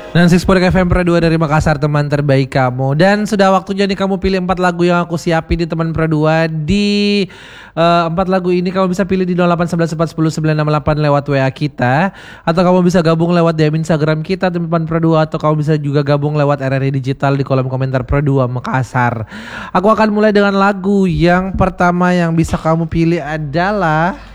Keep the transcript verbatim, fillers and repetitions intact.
Dan Sixpodek F M Pro dua dari Makassar, teman terbaik kamu. Dan sudah waktunya nih kamu pilih empat lagu yang aku siapin di teman Pro dua. Di uh, empat lagu ini kamu bisa pilih di nol delapan satu satu empat nol sembilan enam delapan lewat W A kita, atau kamu bisa gabung lewat D M Instagram kita teman Pro dua, atau kamu bisa juga gabung lewat R R I Digital di kolom komentar Pro dua Makassar. Aku akan mulai dengan lagu yang pertama yang bisa kamu pilih adalah